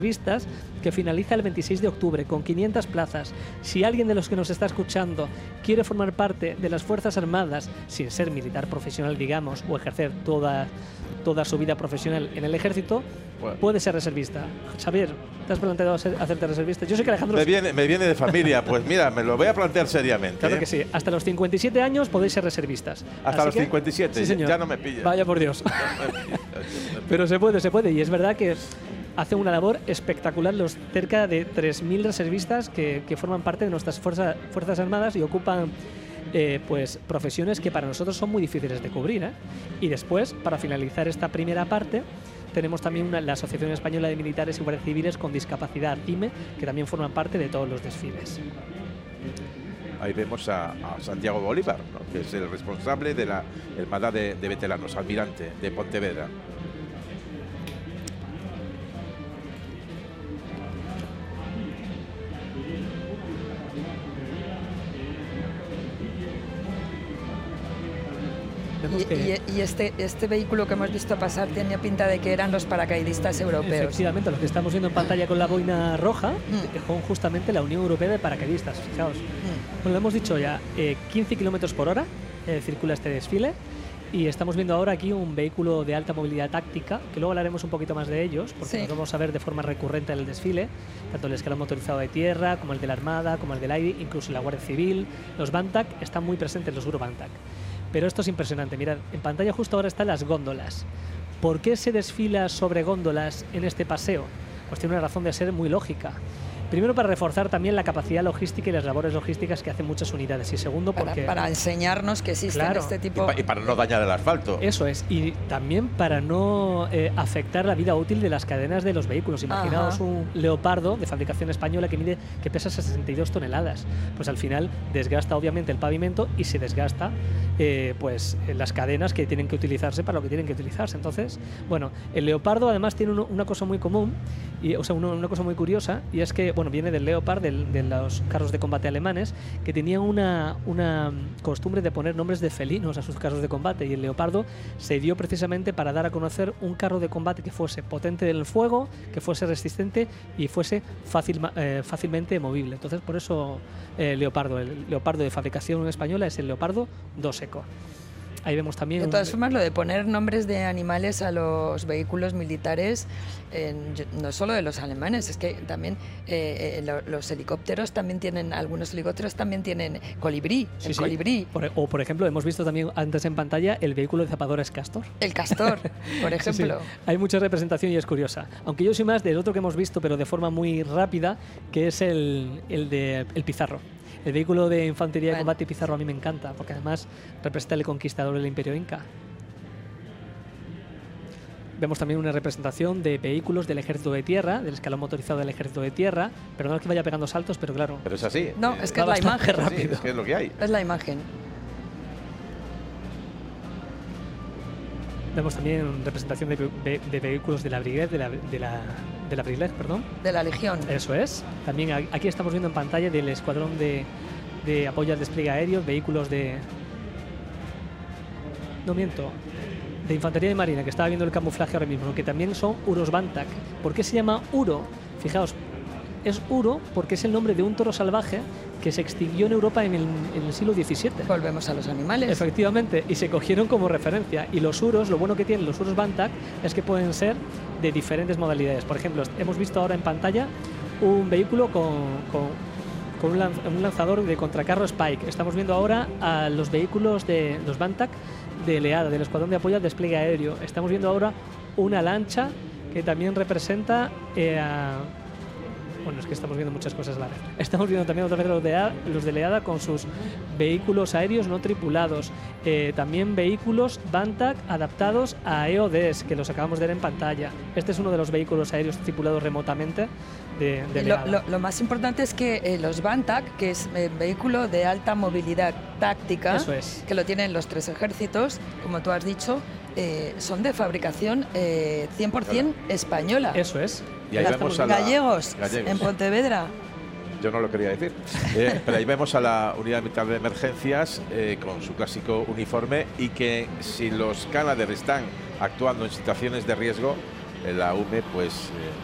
reservistas que finaliza el 26 de octubre con 500 plazas. Si alguien de los que nos está escuchando quiere formar parte de las Fuerzas Armadas sin ser militar profesional, digamos, o ejercer toda su vida profesional en el ejército, puede ser reservista. Xavier, ¿te has planteado hacerte reservista? Yo sé que Alejandro... Me viene de familia, pues mira, me lo voy a plantear seriamente. Claro que sí. Hasta los 57 años podéis ser reservistas. Hasta los 57, sí, señor. Ya no me pilla. Vaya por Dios. Pero se puede. Y es verdad que hace una labor espectacular los cerca de 3.000 reservistas que forman parte de nuestras Fuerzas Armadas y ocupan pues profesiones que para nosotros son muy difíciles de cubrir, ¿eh? Y después, para finalizar esta primera parte, tenemos también la Asociación Española de Militares y Guardias Civiles con Discapacidad, IME, que también forman parte de todos los desfiles. Ahí vemos a Santiago Bolívar, ¿no?, que es el responsable de la Hermandad de Veteranos, almirante de Pontevedra. Y este vehículo que hemos visto pasar tenía pinta de que eran los paracaidistas europeos. Efectivamente, los que estamos viendo en pantalla con la boina roja son justamente la Unión Europea de Paracaidistas, fijaos. Bueno, lo hemos dicho ya, 15 kilómetros por hora circula este desfile. Y estamos viendo ahora aquí un vehículo de alta movilidad táctica, que luego hablaremos un poquito más de ellos, porque nos vamos a ver de forma recurrente en el desfile, tanto el escalón motorizado de tierra, como el de la Armada, como el del aire, incluso la Guardia Civil. Los Bantac están muy presentes, los Grupo Bantac. Pero esto es impresionante. Mirad, en pantalla justo ahora están las góndolas. ¿Por qué se desfila sobre góndolas en este paseo? Pues tiene una razón de ser muy lógica. Primero, para reforzar también la capacidad logística y las labores logísticas que hacen muchas unidades. Y segundo, porque... Para enseñararnos que existen este tipo... Y para no dañar el asfalto. Eso es. Y también para no afectar la vida útil de las cadenas de los vehículos. Imaginaos un Leopardo de fabricación española que pesa 62 toneladas. Pues al final desgasta obviamente el pavimento y se desgasta las cadenas que tienen que utilizarse para lo que tienen que utilizarse. Entonces, bueno, el Leopardo además tiene una cosa muy común, una cosa muy curiosa, y es que, bueno, viene del Leopard, de los carros de combate alemanes, que tenían una costumbre de poner nombres de felinos a sus carros de combate, y el Leopardo se dio precisamente para dar a conocer un carro de combate que fuese potente del fuego, que fuese resistente y fuese fácilmente movible. Entonces, por eso el Leopardo de fabricación española es el Leopardo 2ECO. Ahí vemos también... De todas formas, lo de poner nombres de animales a los vehículos militares, no solo de los alemanes, es que también los helicópteros también tienen, algunos helicópteros también tienen colibrí, colibrí. O, por ejemplo, hemos visto también antes en pantalla el vehículo de zapadores Castor. El Castor, por ejemplo. Sí. Hay mucha representación y es curiosa. Aunque yo soy más del otro que hemos visto, pero de forma muy rápida, que es el Pizarro. El vehículo de infantería de combate Pizarro a mí me encanta, porque además representa el conquistador del Imperio Inca. Vemos también una representación de vehículos del Ejército de Tierra, del escalón motorizado del Ejército de Tierra. Perdón que vaya pegando saltos, pero claro. Pero es así. No, es que es la imagen. Rápido. Es que es lo que hay. Es la imagen. Vemos también representación de vehículos de la Brigade, de la Brigade, perdón. De la Legión. Eso es. También aquí estamos viendo en pantalla del escuadrón de apoyo al despliegue aéreo, vehículos de... No miento. De infantería de marina, que estaba viendo el camuflaje ahora mismo, que también son Uros Bantac. ¿Por qué se llama Uro? Fijaos, es Uro porque es el nombre de un toro salvaje que se extinguió en Europa en el siglo XVII. Volvemos a los animales. Efectivamente, y se cogieron como referencia. Y los uros, lo bueno que tienen los uros Bantac es que pueden ser de diferentes modalidades. Por ejemplo, hemos visto ahora en pantalla un vehículo con un lanzador de contracarro Spike. Estamos viendo ahora a los vehículos de los Bantac de Leada, del Escuadrón de Apoyo al Despliegue Aéreo. Estamos viendo ahora una lancha que también representa bueno, es que estamos viendo muchas cosas a la vez. Estamos viendo también otra vez los de Leada con sus vehículos aéreos no tripulados. También vehículos Bantac adaptados a EODs, que los acabamos de ver en pantalla. Este es uno de los vehículos aéreos tripulados remotamente de Leada. Lo más importante es que los Bantac, que es vehículo de alta movilidad táctica, eso es, que lo tienen los tres ejércitos, como tú has dicho, son de fabricación 100% española. Eso es. Y ahí vemos a gallegos en Pontevedra. Yo no lo quería decir. Pero ahí vemos a la Unidad Militar de Emergencias con su clásico uniforme, y que si los Canadair están actuando en situaciones de riesgo, la UME pues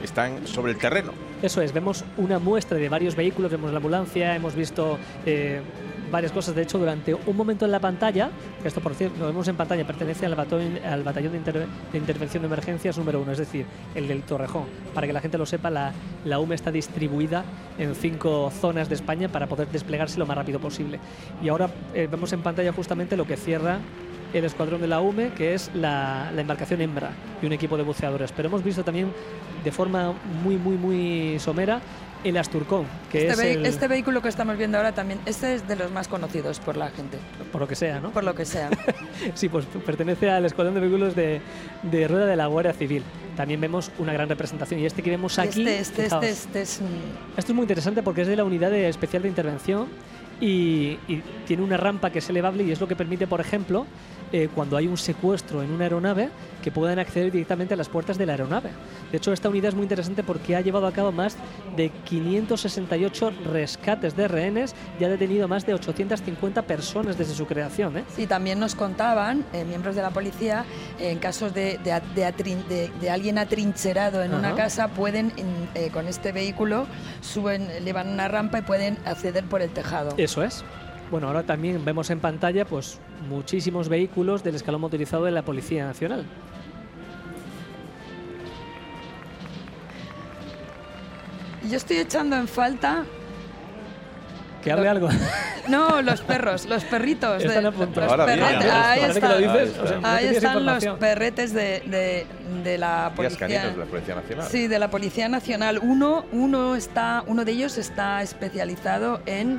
están sobre el terreno. Eso es, vemos una muestra de varios vehículos, vemos la ambulancia, hemos visto varias cosas. De hecho, durante un momento en la pantalla, que esto por cierto lo vemos en pantalla, pertenece al batallón de intervención de emergencias número 1, es decir, el del Torrejón. Para que la gente lo sepa, la UME está distribuida en 5 zonas de España para poder desplegarse lo más rápido posible. Y ahora vemos en pantalla justamente lo que cierra el escuadrón de la UME, que es la embarcación hembra y un equipo de buceadores. Pero hemos visto también de forma muy somera el Asturcón, que este vehículo que estamos viendo ahora también, este es de los más conocidos por la gente. Por lo que sea, ¿no? Por lo que sea. Sí, pues pertenece al escuadrón de vehículos de rueda de la Guardia Civil. También vemos una gran representación, y este que vemos aquí, este es esto es muy interesante porque es de la unidad especial de intervención y tiene una rampa que es elevable, y es lo que permite, por ejemplo, cuando hay un secuestro en una aeronave, que puedan acceder directamente a las puertas de la aeronave. De hecho, esta unidad es muy interesante porque ha llevado a cabo más de 568 rescates de rehenes y ha detenido más de 850 personas desde su creación. Sí, también nos contaban miembros de la policía, en casos de alguien atrincherado en una casa, pueden con este vehículo elevan una rampa y pueden acceder por el tejado. Eso es. Bueno, ahora también vemos en pantalla pues muchísimos vehículos del escalón motorizado de la Policía Nacional. Yo estoy echando en falta... ¿Que hable algo? No, los perros, los perritos. Están a punto. Ahí están los perretes de la Policía. De la Policía Nacional. Sí, de la Policía Nacional. Uno de ellos está especializado en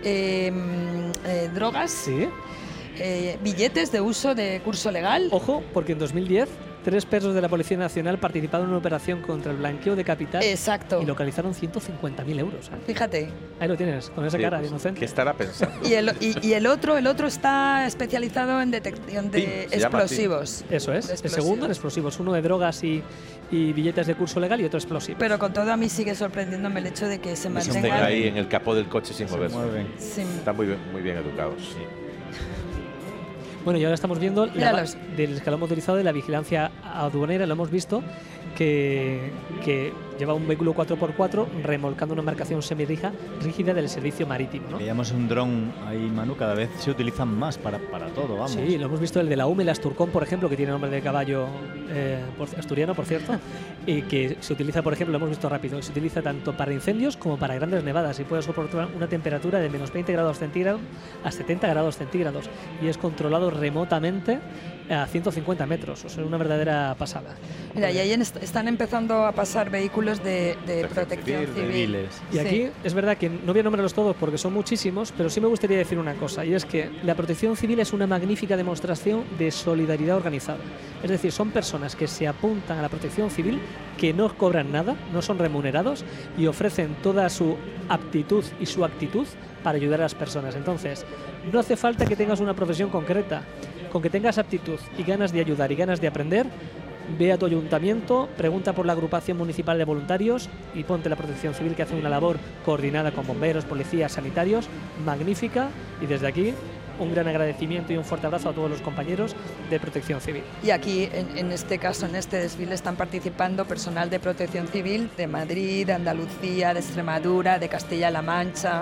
drogas, ¿sí? Billetes de uso de curso legal. Ojo, porque en 2010 3 perros de la Policía Nacional participaron en una operación contra el blanqueo de capital. Exacto. Y localizaron 150.000 euros. Fíjate. Ahí lo tienes, con esa cara de inocente. ¿Qué estará pensando? Y el otro está especializado en detección de explosivos. Eso es. El segundo en explosivos. Uno de drogas y billetes de curso legal, y otro explosivo. Pero con todo, a mí sigue sorprendiéndome el hecho de que se mantengan ahí en el capó del coche sin moverse. Sí. Están muy bien educados. Sí. Bueno, y ahora estamos viendo del escalón motorizado de la vigilancia aduanera. Lo hemos visto que lleva un vehículo 4x4 remolcando una embarcación semirrígida del servicio marítimo, ¿no? Veíamos un dron ahí, Manu, cada vez se utilizan más para todo, vamos. Sí, lo hemos visto el de la UME, el Asturcón, por ejemplo, que tiene nombre de caballo asturiano, por cierto, y que se utiliza, por ejemplo, lo hemos visto rápido, se utiliza tanto para incendios como para grandes nevadas, y puede soportar una temperatura de menos 20 grados centígrados a 70 grados centígrados, y es controlado remotamente a 150 metros, o sea, una verdadera pasada. Mira, y ahí están empezando a pasar vehículos de protección civil. Y aquí es verdad que no voy a nombrarlos todos porque son muchísimos, pero sí me gustaría decir una cosa, y es que la protección civil es una magnífica demostración de solidaridad organizada. Es decir, son personas que se apuntan a la protección civil, que no cobran nada, no son remunerados y ofrecen toda su aptitud y su actitud para ayudar a las personas. Entonces, no hace falta que tengas una profesión concreta. Con que tengas aptitud y ganas de ayudar y ganas de aprender, ve a tu ayuntamiento, pregunta por la agrupación municipal de voluntarios y ponte la protección civil, que hace una labor coordinada con bomberos, policías, sanitarios, magnífica, y desde aquí un gran agradecimiento y un fuerte abrazo a todos los compañeros de protección civil. Y aquí, en este caso, en este desfile, están participando personal de protección civil de Madrid, de Andalucía, de Extremadura, de Castilla-La Mancha,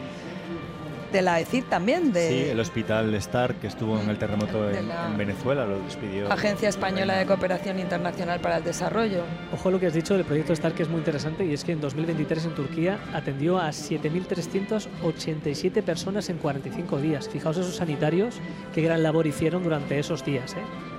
de la ECID también. Sí, el Hospital Stark, que estuvo en el terremoto en Venezuela, lo despidió. Agencia Española de Cooperación Internacional para el Desarrollo. Ojo a lo que has dicho del proyecto Stark, que es muy interesante, y es que en 2023 en Turquía atendió a 7.387 personas en 45 días. Fijaos esos sanitarios, qué gran labor hicieron durante esos días,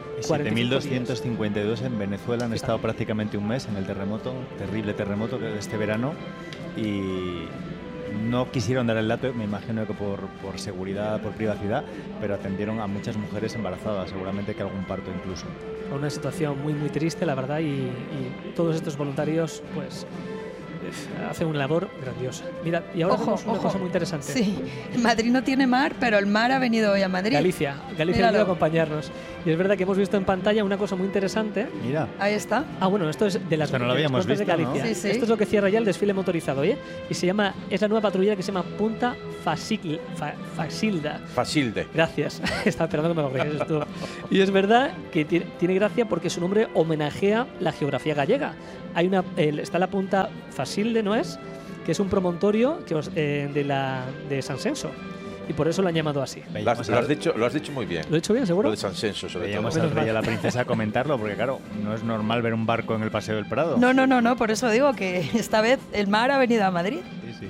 7.252 en Venezuela, han estado prácticamente un mes en el terrible terremoto de este verano, y no quisieron dar el dato, me imagino que por seguridad, por privacidad, pero atendieron a muchas mujeres embarazadas, seguramente que algún parto incluso. Una situación muy triste, la verdad, y todos estos voluntarios pues hace una labor grandiosa. Mira, y ahora tenemos una cosa muy interesante. Sí, Madrid no tiene mar, pero el mar ha venido hoy a Madrid. Galicia ha venido a acompañarnos. Y es verdad que hemos visto en pantalla una cosa muy interesante. Mira. Ahí está. Bueno, esto es de las costas de Galicia. ¿no? Sí, sí. Esto es lo que cierra ya el desfile motorizado, ¿oye? Y es la nueva patrullera que se llama Punta Fasilda. Fasilde. Gracias. Estaba esperando que me lo corrigieras tú. Y es verdad que tiene gracia porque su nombre homenajea la geografía gallega. Está la Punta Fasilde, ¿no es? Que es un promontorio de San Censo. Y por eso lo han llamado así. Lo has dicho muy bien. ¿Lo he dicho bien, seguro? Lo de San Censo, sobre todo. Veíamos al rey y a la princesa comentarlo, porque claro, no es normal ver un barco en el Paseo del Prado. No, por eso digo que esta vez el mar ha venido a Madrid. Sí.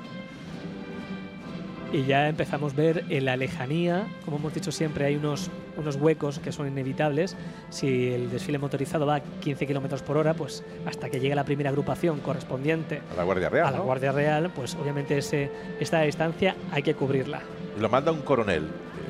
Y ya empezamos a ver en la lejanía, como hemos dicho siempre, hay unos huecos que son inevitables. Si el desfile motorizado va a 15 km por hora, pues hasta que llegue la primera agrupación correspondiente a la Guardia Real, la Guardia Real, pues obviamente esta distancia hay que cubrirla. Lo manda un coronel,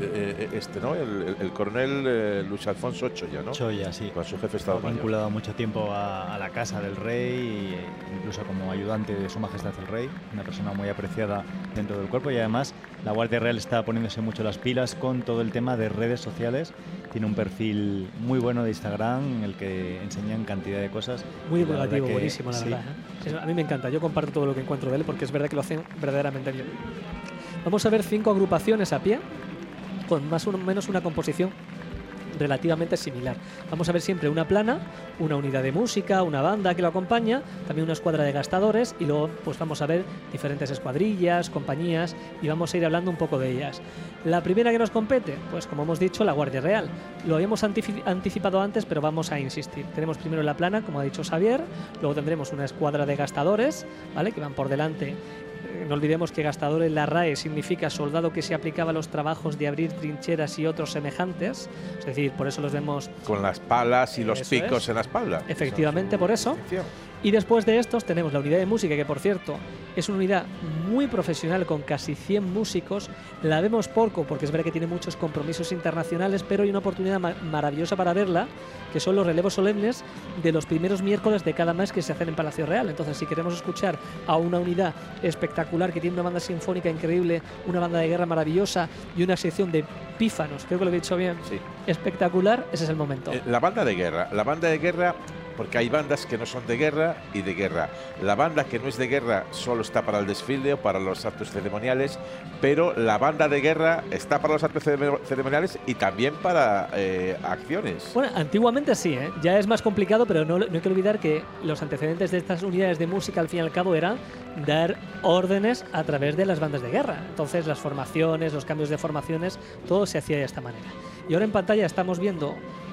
¿no? El coronel Luis Alfonso Choya, ¿no? Choya, sí. Con su jefe de Estado Mayor. Vinculado mucho tiempo a la casa del rey, incluso como ayudante de Su Majestad el Rey, una persona muy apreciada dentro del cuerpo, y además la Guardia Real está poniéndose mucho las pilas con todo el tema de redes sociales. Tiene un perfil muy bueno de Instagram en el que enseñan cantidad de cosas. Muy divulgativo, buenísimo, la verdad. A mí me encanta, yo comparto todo lo que encuentro de él porque es verdad que lo hacen verdaderamente bien. Vamos a ver 5 agrupaciones a pie con más o menos una composición relativamente similar. Vamos a ver siempre una plana, una unidad de música, una banda que lo acompaña, también una escuadra de gastadores y luego pues vamos a ver diferentes escuadrillas, compañías y vamos a ir hablando un poco de ellas. La primera que nos compete, pues como hemos dicho, la Guardia Real. Lo habíamos anticipado antes, pero vamos a insistir. Tenemos primero la plana, como ha dicho Xavier, luego tendremos una escuadra de gastadores, ¿vale?, que van por delante. No olvidemos que gastador en la RAE significa soldado que se aplicaba a los trabajos de abrir trincheras y otros semejantes. Es decir, por eso los vemos con las palas y los picos en la espalda. Efectivamente, por eso. Y después de estos tenemos la unidad de música, que por cierto es una unidad muy profesional con casi 100 músicos. La vemos poco porque es verdad que tiene muchos compromisos internacionales, pero hay una oportunidad maravillosa para verla, que son los relevos solemnes de los primeros miércoles de cada mes que se hacen en Palacio Real. Entonces, si queremos escuchar a una unidad espectacular que tiene una banda sinfónica increíble, una banda de guerra maravillosa y una sección de pífanos, creo que lo he dicho bien, sí, espectacular, ese es el momento. La banda de guerra, porque hay bandas que no son de guerra y de guerra. La banda que no es de guerra solo está para el desfile o para los actos ceremoniales, pero la banda de guerra está para los actos ceremoniales y también para acciones. Bueno, antiguamente sí, ¿eh? Ya es más complicado, pero no hay que olvidar que los antecedentes de estas unidades de música al fin y al cabo eran dar órdenes a través de las bandas de guerra. Entonces las formaciones, los cambios de formaciones, todo se hacía de esta manera. Y ahora en pantalla estamos viendo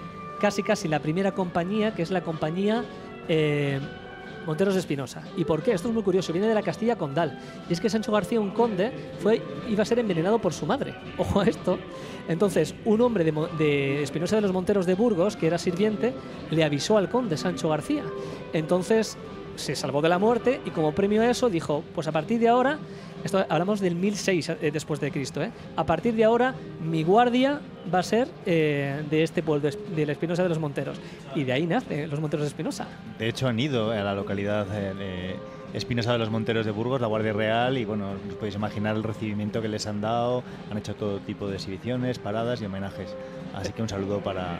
casi la primera compañía, que es la compañía Monteros de Espinosa. ¿Y por qué? Esto es muy curioso, viene de la Castilla condal. Y es que Sancho García, un conde, iba a ser envenenado por su madre. Ojo a esto. Entonces, un hombre de Espinosa de los Monteros de Burgos, que era sirviente, le avisó al conde Sancho García. Entonces se salvó de la muerte y como premio a eso dijo, pues a partir de ahora, esto hablamos del 1006 después de Cristo, a partir de ahora mi guardia va a ser de este pueblo, de la Espinosa de los Monteros. Y de ahí nace los Monteros de Espinosa. De hecho han ido a la localidad de Espinosa de los Monteros de Burgos, la Guardia Real, y bueno, os podéis imaginar el recibimiento que les han dado. Han hecho todo tipo de exhibiciones, paradas y homenajes. Así que un saludo para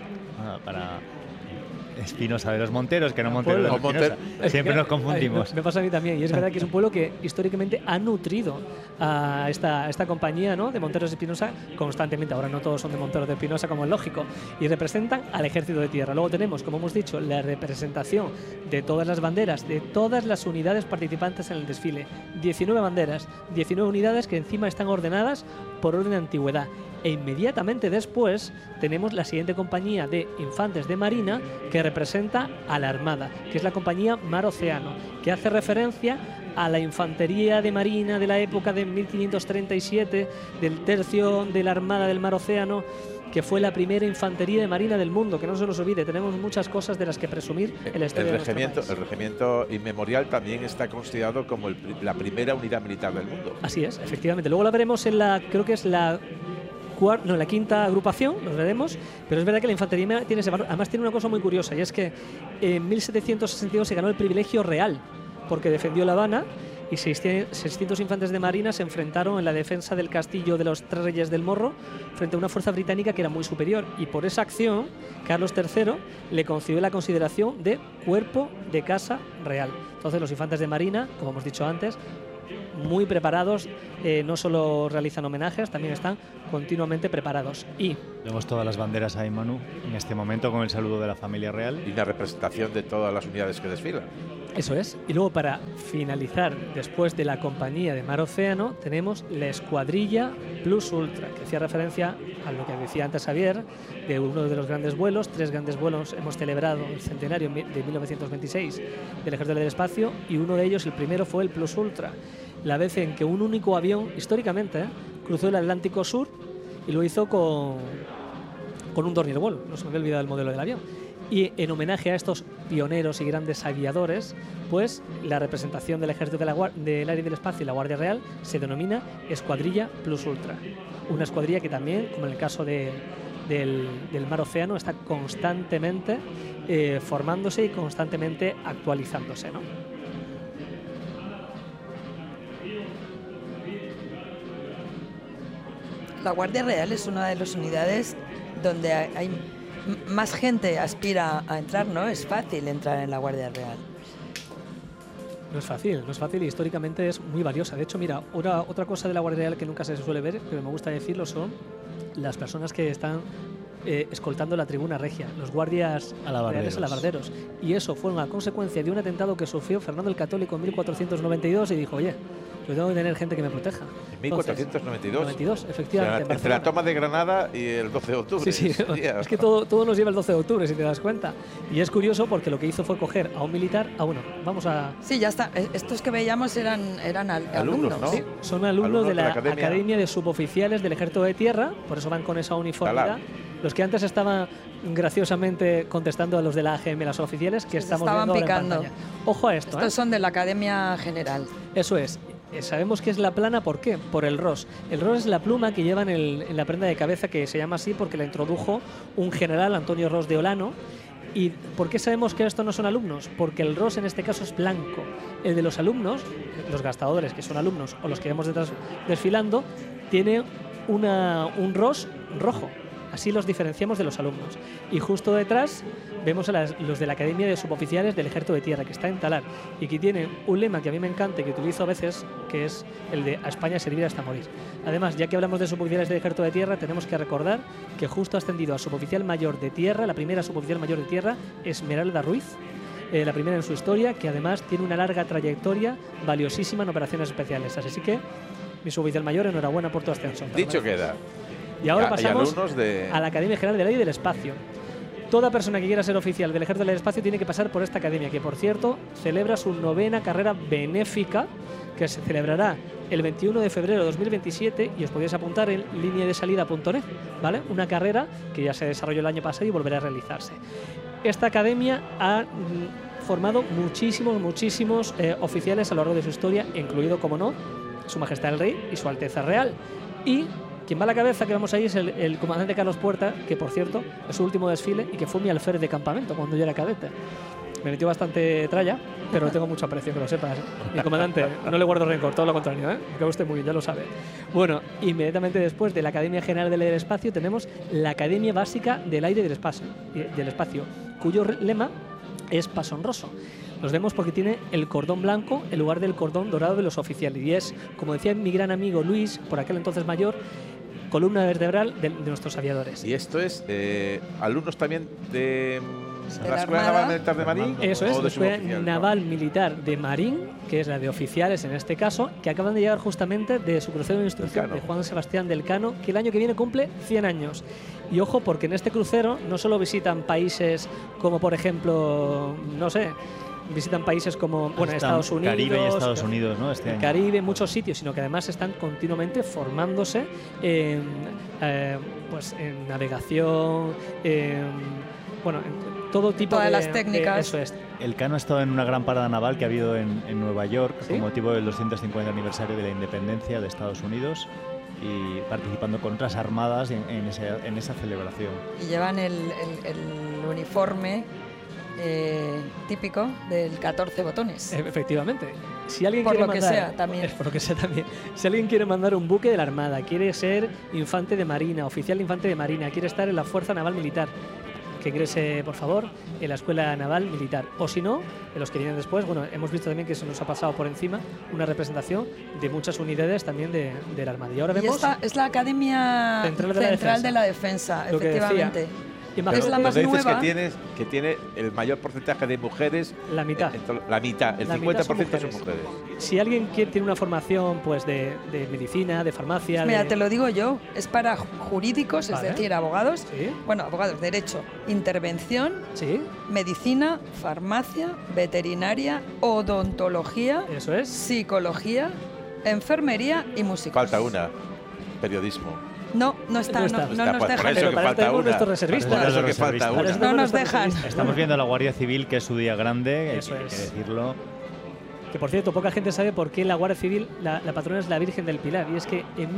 Espinosa de los Monteros, que no Monteros de Espinosa. Siempre nos confundimos. Me pasa a mí también, y es verdad que es un pueblo que históricamente ha nutrido a esta compañía, ¿no?, de Monteros de Espinosa constantemente. Ahora no todos son de Monteros de Espinosa, como es lógico, y representan al Ejército de Tierra. Luego tenemos, como hemos dicho, la representación de todas las banderas, de todas las unidades participantes en el desfile. 19 banderas, 19 unidades que encima están ordenadas por orden de antigüedad. E inmediatamente después tenemos la siguiente compañía de infantes de marina que representa a la Armada, que es la compañía Mar-Océano, que hace referencia a la infantería de marina de la época de 1537, del tercio de la Armada del Mar-Océano, que fue la primera infantería de marina del mundo, que no se nos olvide, tenemos muchas cosas de las que presumir en la historia de nuestro país. El regimiento inmemorial también está considerado como la primera unidad militar del mundo. Así es, efectivamente. Luego la veremos en creo que es la quinta agrupación, lo veremos, pero es verdad que la infantería además tiene una cosa muy curiosa, y es que en 1762 se ganó el privilegio real porque defendió La Habana y 600 infantes de marina se enfrentaron en la defensa del castillo de los Tres Reyes del Morro frente a una fuerza británica que era muy superior, y por esa acción Carlos III le concedió la consideración de cuerpo de casa real. Entonces los infantes de marina, como hemos dicho antes, muy preparados, no solo realizan homenajes, también están continuamente preparados. Y vemos todas las banderas ahí, Manu, en este momento, con el saludo de la familia real. Y una representación de todas las unidades que desfilan. Eso es. Y luego, para finalizar, después de la compañía de Mar Océano, tenemos la escuadrilla Plus Ultra, que hacía referencia a lo que decía antes Javier, de uno de los grandes vuelos. 3 grandes vuelos hemos celebrado el centenario de 1926 del Ejército del Espacio, y uno de ellos, el primero, fue el Plus Ultra, la vez en que un único avión, históricamente, cruzó el Atlántico Sur, y lo hizo con un Dornier Ball. No se me había olvidado el modelo del avión. Y en homenaje a estos pioneros y grandes aviadores, pues la representación del Ejército del Aire y del Espacio y la Guardia Real se denomina Escuadrilla Plus Ultra. Una escuadrilla que también, como en el caso del Mar Océano, está constantemente formándose y constantemente actualizándose, ¿no? La Guardia Real es una de las unidades donde hay más gente aspira a entrar, ¿no? Es fácil entrar en la Guardia Real. No es fácil y históricamente es muy valiosa. De hecho, mira, otra cosa de la Guardia Real que nunca se suele ver, pero me gusta decirlo, son las personas que están escoltando la tribuna regia, los guardias reales alabarderos. Y eso fue una consecuencia de un atentado que sufrió Fernando el Católico en 1492 y dijo, oye, yo tengo que tener gente que me proteja. En 1492. 92, efectivamente. O sea, entre la toma de Granada y el 12 de octubre. Sí, es que todo nos lleva el 12 de octubre, si te das cuenta. Y es curioso porque lo que hizo fue coger a un militar. Vamos a... Sí, ya está. Estos que veíamos eran alumnos, ¿no? Sí, son alumnos de la Academia de Suboficiales del Ejército de Tierra, por eso van con esa uniformidad. Los que antes estaban graciosamente contestando a los de la AGM, las oficiales, que estamos viendo ahora en pantalla. Ojo a esto. Estos son de la Academia General. Eso es. Sabemos que es la plana, ¿por qué? Por el ros. El ros es la pluma que llevan en la prenda de cabeza, que se llama así porque la introdujo un general, Antonio Ros de Olano. ¿Y por qué sabemos que estos no son alumnos? Porque el ros en este caso es blanco. El de los alumnos, los gastadores que son alumnos o los que vemos detrás desfilando, tiene un ros rojo. Así los diferenciamos de los alumnos. Y justo detrás vemos a los de la Academia de Suboficiales del Ejército de Tierra, que está en Talar y que tiene un lema que a mí me encanta y que utilizo a veces, que es el de a España servir hasta morir. Además, ya que hablamos de suboficiales del Ejército de Tierra, tenemos que recordar que justo ha ascendido a suboficial mayor de tierra, la primera suboficial mayor de tierra, Esmeralda Ruiz, la primera en su historia, que además tiene una larga trayectoria valiosísima en operaciones especiales. Así que, mi suboficial mayor, enhorabuena por tu ascenso. Dicho queda. Y ahora pasamos a la Academia General del Aire y del Espacio. Toda persona que quiera ser oficial del Ejército del Espacio tiene que pasar por esta academia, que por cierto celebra su 9ª carrera benéfica, que se celebrará el 21 de febrero de 2027 y os podéis apuntar en lineadesalida.net, ¿vale? Una carrera que ya se desarrolló el año pasado y volverá a realizarse. Esta academia ha formado muchísimos oficiales a lo largo de su historia, incluido, como no, Su Majestad el Rey y Su Alteza Real. Y quien va a la cabeza, que vemos ahí, es el comandante Carlos Puerta, que por cierto es su último desfile y que fue mi alférez de campamento cuando yo era cadete. Me metió bastante tralla, pero tengo mucho aprecio, que lo sepas. Mi comandante, no le guardo rencor, todo lo contrario, ¿eh? Que usted muy bien, ya lo sabe. Bueno, inmediatamente después de la Academia General del Aire y del Espacio tenemos la Academia Básica del Aire y del Espacio, cuyo lema es Paso Honroso. Los vemos porque tiene el cordón blanco en lugar del cordón dorado de los oficiales. Y es, como decía mi gran amigo Luis, por aquel entonces mayor, columna vertebral de nuestros aviadores. Y esto es alumnos también de la Escuela Naval Militar de Marín. Eso es, la Escuela Naval Militar de Marín, que es la de oficiales en este caso, que acaban de llegar justamente de su crucero de instrucción de Juan Sebastián del Cano, que el año que viene cumple 100 años. Y ojo, porque en este crucero no solo visitan países como, por ejemplo, no sé, visitan países como Estados Unidos, Caribe y Estados Unidos, ¿no? Este año. Caribe, muchos sitios, sino que además están continuamente formándose en navegación, en todo tipo de las técnicas. Eso es. El Cano ha estado en una gran parada naval que ha habido en Nueva York, ¿sí?, con motivo del 250 aniversario de la independencia de Estados Unidos, y participando con otras armadas en esa celebración. Y llevan el uniforme típico del 14 botones. Efectivamente. Si alguien Por quiere lo que mandar, sea, también. por lo que sea también. Si alguien quiere mandar un buque de la Armada, quiere ser infante de Marina, oficial de infante de Marina, quiere estar en la Fuerza Naval Militar, que ingrese, por favor, en la Escuela Naval Militar. O si no, en los que vienen después, bueno, hemos visto también que se nos ha pasado por encima una representación de muchas unidades también de la Armada. Y ahora vemos... esta es la Academia Central de la Defensa, lo que efectivamente. decía. Es la más Cuando dices nueva. que tiene el mayor porcentaje de mujeres. La mitad. La mitad, el La 50% mitad son son mujeres. mujeres. Si alguien tiene una formación pues de medicina, de farmacia... Mira, te lo digo yo, es para jurídicos, Vale. es decir, abogados. Sí. Bueno, abogados, derecho, intervención, Sí, medicina, farmacia, veterinaria, odontología, eso es. psicología, enfermería y música. Falta una, periodismo. No, no está, No está. no, Está, nos por dejan. eso Pero que para eso falta tenemos una. nuestros reservistas. Por eso que Para falta eso una. tenemos No nos nuestros dejan. reservistas. Estamos viendo a la Guardia Civil, que es su día grande, Eso hay que es. decirlo. Que por cierto, poca gente sabe por qué la Guardia Civil, la patrona es la Virgen del Pilar. Y es que en